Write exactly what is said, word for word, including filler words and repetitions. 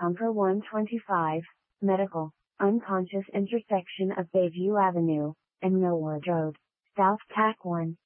Umper one twenty-five, Medical, unconscious intersection of Bayview Avenue and Millward Road, South Tack one.